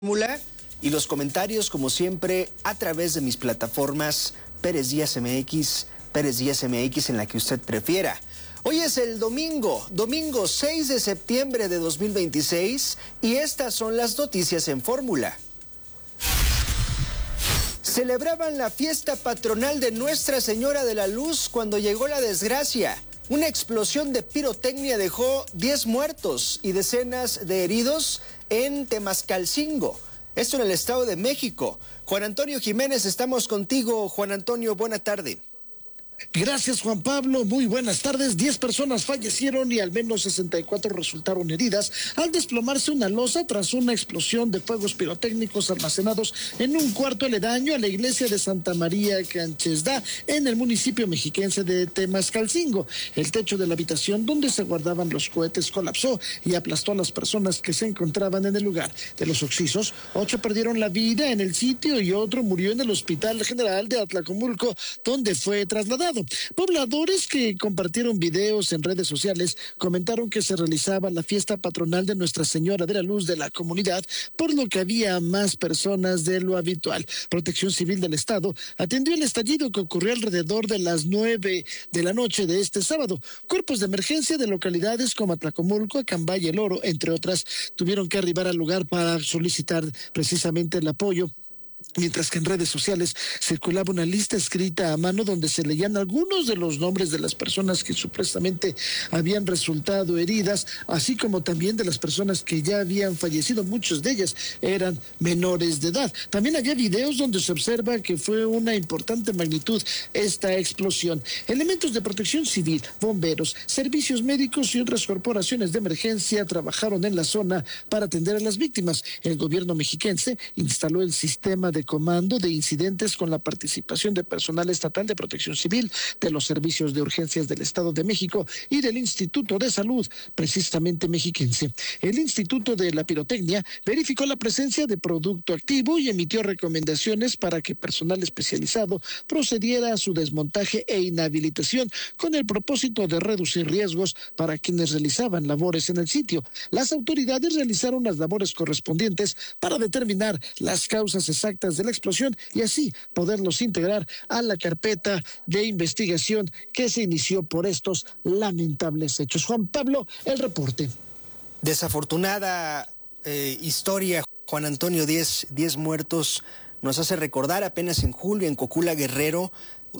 Fórmula y los comentarios, como siempre, a través de mis plataformas Pérez Díaz MX, Pérez Díaz MX, en la que usted prefiera. Hoy es el domingo 6 de septiembre de 2026, y estas son las noticias en Fórmula. Celebraban la fiesta patronal de Nuestra Señora de la Luz cuando llegó la desgracia. Una explosión de pirotecnia dejó 10 muertos y decenas de heridos en Temascalcingo, esto en el Estado de México. Juan Antonio Jiménez, estamos contigo. Juan Antonio, buena tarde. Gracias, Juan Pablo. Muy buenas tardes. 10 personas fallecieron y al menos 64 resultaron heridas al desplomarse una losa tras una explosión de fuegos pirotécnicos almacenados en un cuarto aledaño a la iglesia de Santa María Canchesda, en el municipio mexiquense de Temascalcingo. El techo de la habitación donde se guardaban los cohetes colapsó y aplastó a las personas que se encontraban en el lugar. De los occisos, 8 perdieron la vida en el sitio y otro murió en el Hospital General de Atlacomulco, donde fue trasladado. Pobladores que compartieron videos en redes sociales comentaron que se realizaba la fiesta patronal de Nuestra Señora de la Luz de la comunidad, por lo que había más personas de lo habitual. Protección Civil del Estado atendió el estallido que ocurrió alrededor de las 9 de la noche de este sábado. Cuerpos de emergencia de localidades como Atlacomulco, Acambay y El Oro, entre otras, tuvieron que arribar al lugar para solicitar precisamente el apoyo. Mientras que en redes sociales circulaba una lista escrita a mano donde se leían algunos de los nombres de las personas que supuestamente habían resultado heridas, así como también de las personas que ya habían fallecido. Muchas de ellas eran menores de edad. También había videos donde se observa que fue una importante magnitud esta explosión. Elementos de protección civil, bomberos, servicios médicos y otras corporaciones de emergencia trabajaron en la zona para atender a las víctimas. El gobierno mexiquense instaló el sistema de comando de incidentes con la participación de personal estatal de protección civil, de los servicios de urgencias del Estado de México y del Instituto de Salud, precisamente mexiquense. El Instituto de la Pirotecnia verificó la presencia de producto activo y emitió recomendaciones para que personal especializado procediera a su desmontaje e inhabilitación, con el propósito de reducir riesgos para quienes realizaban labores en el sitio. Las autoridades realizaron las labores correspondientes para determinar las causas exactas de la explosión y así poderlos integrar a la carpeta de investigación que se inició por estos lamentables hechos. Juan Pablo, el reporte. Desafortunada historia, Juan Antonio. 10 muertos. Nos hace recordar apenas en julio en Cocula, Guerrero,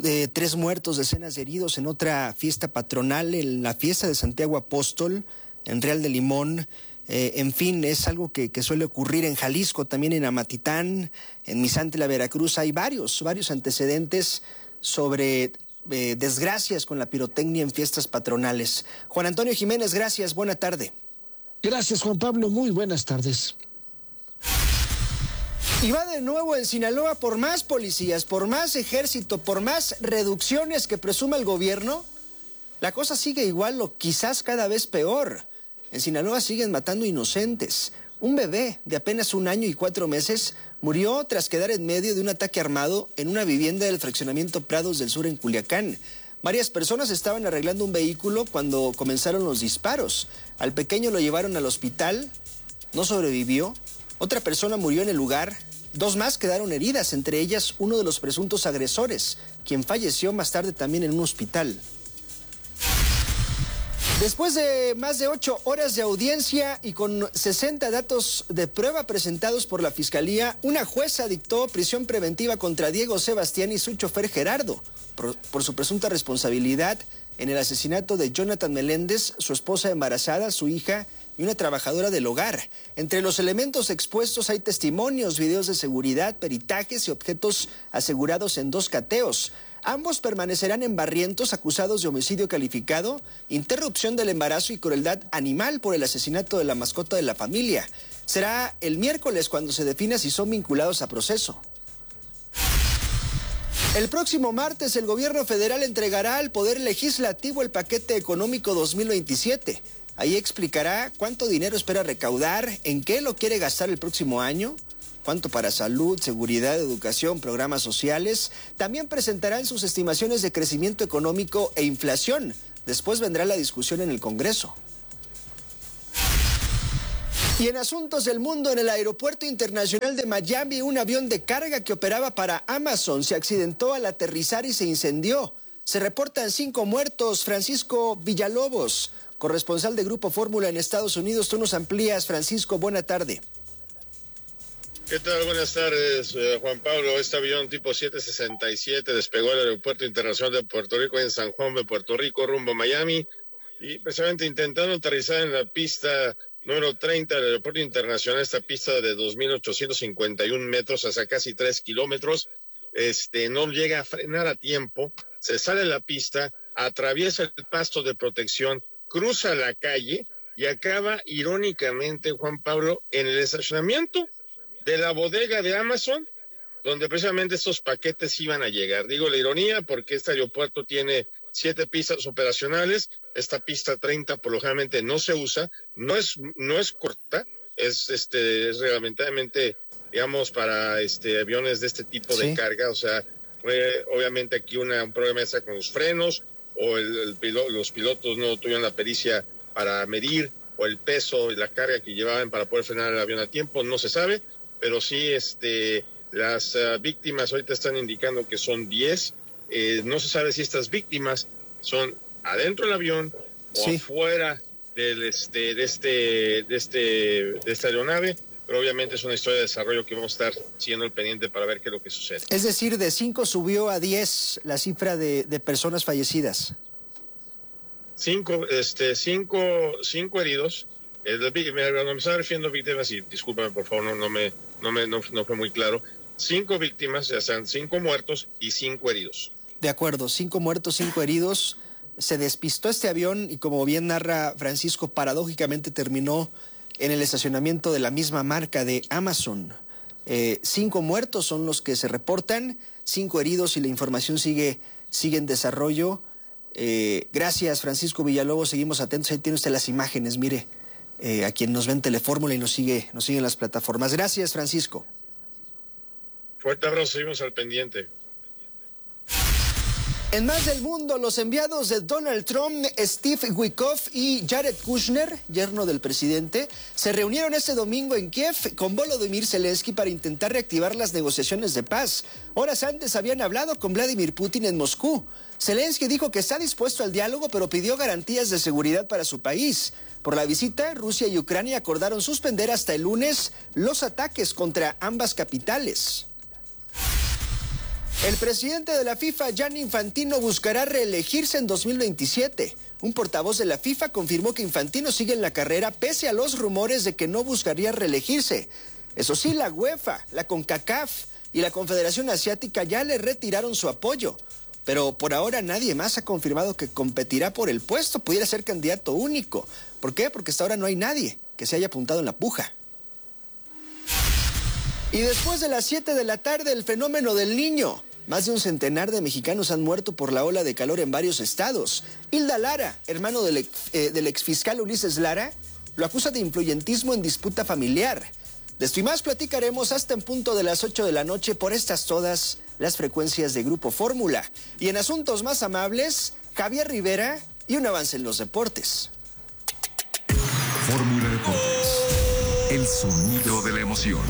3 muertos, decenas de heridos en otra fiesta patronal, en la fiesta de Santiago Apóstol, en Real de Limón. En fin, es algo que suele ocurrir en Jalisco, también en Amatitán, en Misantla, Veracruz. Hay varios antecedentes sobre desgracias con la pirotecnia en fiestas patronales. Juan Antonio Jiménez, gracias, buena tarde. Gracias, Juan Pablo, muy buenas tardes. Y va de nuevo en Sinaloa por más policías, por más ejército, por más reducciones que presuma el gobierno. La cosa sigue igual o quizás cada vez peor. En Sinaloa siguen matando inocentes. Un bebé de apenas 1 año y 4 meses murió tras quedar en medio de un ataque armado en una vivienda del fraccionamiento Prados del Sur en Culiacán. Varias personas estaban arreglando un vehículo cuando comenzaron los disparos. Al pequeño lo llevaron al hospital, no sobrevivió. Otra persona murió en el lugar. 2 más quedaron heridas, entre ellas uno de los presuntos agresores, quien falleció más tarde también en un hospital. Después de más de 8 horas de audiencia y con 60 datos de prueba presentados por la Fiscalía, una jueza dictó prisión preventiva contra Diego Sebastián y su chofer Gerardo por su presunta responsabilidad en el asesinato de Jonathan Meléndez, su esposa embarazada, su hija y una trabajadora del hogar. Entre los elementos expuestos hay testimonios, videos de seguridad, peritajes y objetos asegurados en 2 cateos. Ambos permanecerán en Barrientos, acusados de homicidio calificado, interrupción del embarazo y crueldad animal por el asesinato de la mascota de la familia. Será el miércoles cuando se defina si son vinculados a proceso. El próximo martes el gobierno federal entregará al Poder Legislativo el paquete económico 2027. Ahí explicará cuánto dinero espera recaudar, en qué lo quiere gastar el próximo año, cuánto para salud, seguridad, educación, programas sociales. También presentarán sus estimaciones de crecimiento económico e inflación. Después vendrá la discusión en el Congreso. Y en asuntos del mundo, en el aeropuerto internacional de Miami, un avión de carga que operaba para Amazon se accidentó al aterrizar y se incendió. Se reportan 5 muertos. Francisco Villalobos, corresponsal de Grupo Fórmula en Estados Unidos. Tú nos amplías, Francisco, buena tarde. ¿Qué tal? Buenas tardes, Juan Pablo. Este avión tipo 767 despegó del Aeropuerto Internacional de Puerto Rico en San Juan de Puerto Rico rumbo a Miami y precisamente intentando aterrizar en la pista número 30 del Aeropuerto Internacional, esta pista de 2.851 metros, hasta casi 3 kilómetros, no llega a frenar a tiempo, se sale de la pista, atraviesa el pasto de protección, cruza la calle y acaba irónicamente, Juan Pablo, en el estacionamiento de la bodega de Amazon, donde precisamente estos paquetes iban a llegar. Digo la ironía porque este aeropuerto tiene 7 pistas operacionales, esta pista 30 por lo generalmente no se usa, no es corta, es reglamentariamente, digamos, para aviones de este tipo de carga, o sea, obviamente aquí un problema está con los frenos, o los pilotos no tuvieron la pericia para medir, o el peso y la carga que llevaban para poder frenar el avión a tiempo, no se sabe, pero sí, las víctimas ahorita están indicando que son 10. No se sabe si estas víctimas son adentro del avión o afuera de esta aeronave, pero obviamente es una historia de desarrollo que vamos a estar siendo el pendiente para ver qué es lo que sucede. Es decir, de 5 subió a 10 la cifra de personas fallecidas. 5 heridos. Me estaba refiriendo a víctimas y discúlpame por favor, no fue muy claro. 5 víctimas, ya sean 5 muertos y 5 heridos. De acuerdo, 5 muertos, 5 heridos. Se despistó este avión y, como bien narra Francisco, paradójicamente terminó en el estacionamiento de la misma marca de Amazon. 5 muertos son los que se reportan, 5 heridos y la información sigue en desarrollo. Gracias, Francisco Villalobos, seguimos atentos. Ahí tiene usted las imágenes, mire, a quien nos ve en Telefórmula y nos sigue en las plataformas. Gracias, Francisco. Fuerte abrazo, seguimos al pendiente. En más del mundo, los enviados de Donald Trump, Steve Witkoff y Jared Kushner, yerno del presidente, se reunieron este domingo en Kiev con Volodymyr Zelensky para intentar reactivar las negociaciones de paz. Horas antes habían hablado con Vladimir Putin en Moscú. Zelensky dijo que está dispuesto al diálogo, pero pidió garantías de seguridad para su país. Por la visita, Rusia y Ucrania acordaron suspender hasta el lunes los ataques contra ambas capitales. El presidente de la FIFA, Gianni Infantino, buscará reelegirse en 2027. Un portavoz de la FIFA confirmó que Infantino sigue en la carrera pese a los rumores de que no buscaría reelegirse. Eso sí, la UEFA, la CONCACAF y la Confederación Asiática ya le retiraron su apoyo. Pero por ahora nadie más ha confirmado que competirá por el puesto, pudiera ser candidato único. ¿Por qué? Porque hasta ahora no hay nadie que se haya apuntado en la puja. Y después de las 7 de la tarde, el fenómeno del Niño. Más de un centenar de mexicanos han muerto por la ola de calor en varios estados. Hilda Lara, hermano del exfiscal Ulises Lara, lo acusa de influyentismo en disputa familiar. De esto y más platicaremos hasta en punto de las 8 de la noche por estas todas las frecuencias de Grupo Fórmula. Y en asuntos más amables, Javier Rivera y un avance en los deportes. Fórmula Deportes, el sonido de la emoción.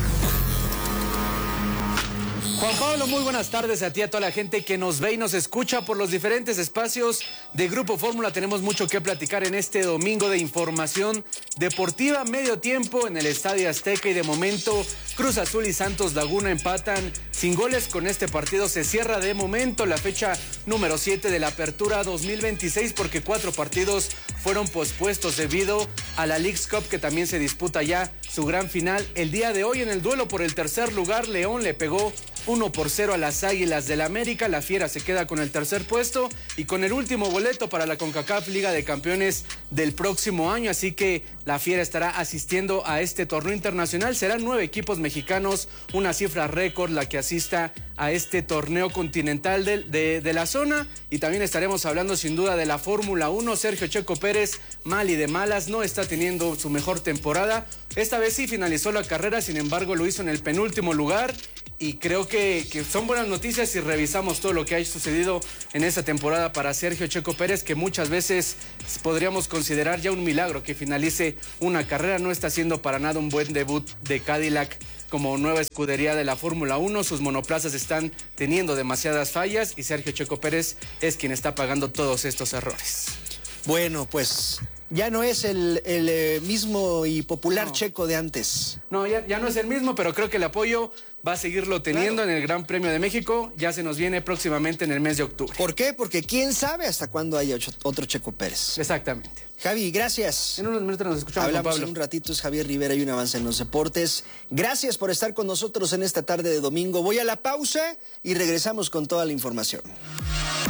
Juan Pablo, muy buenas tardes a ti, a toda la gente que nos ve y nos escucha por los diferentes espacios de Grupo Fórmula. Tenemos mucho que platicar en este domingo de información deportiva, medio tiempo en el Estadio Azteca, y de momento Cruz Azul y Santos Laguna empatan sin goles. Con este partido se cierra de momento la fecha número 7 de la Apertura 2026 porque 4 partidos fueron pospuestos debido a la Leagues Cup, que también se disputa ya su gran final el día de hoy. En el duelo por el tercer lugar, León le pegó 1-0 a las Águilas del América. La Fiera se queda con el tercer puesto y con el último boleto para la CONCACAF Liga de Campeones del próximo año, así que la Fiera estará asistiendo a este torneo internacional. Serán 9 equipos mexicanos, una cifra récord la que asista a este torneo continental de la zona. Y también estaremos hablando sin duda de la Fórmula 1. Sergio Checo Pérez, mal y de malas, no está teniendo su mejor temporada. Esta vez sí finalizó la carrera, sin embargo lo hizo en el penúltimo lugar Y creo que son buenas noticias si revisamos todo lo que ha sucedido en esta temporada para Sergio Checo Pérez, que muchas veces podríamos considerar ya un milagro que finalice una carrera. No está haciendo para nada un buen debut de Cadillac como nueva escudería de la Fórmula 1. Sus monoplazas están teniendo demasiadas fallas y Sergio Checo Pérez es quien está pagando todos estos errores. Bueno, pues ya no es el mismo y popular Checo de antes. No, ya no es el mismo, pero creo que el apoyo va a seguirlo teniendo en el Gran Premio de México. Ya se nos viene próximamente en el mes de octubre. ¿Por qué? Porque quién sabe hasta cuándo haya otro Checo Pérez. Exactamente. Javi, gracias. En unos minutos nos escuchamos. Hablamos Pablo. en un ratito, es Javier Rivera y un avance en los deportes. Gracias por estar con nosotros en esta tarde de domingo. Voy a la pausa y regresamos con toda la información.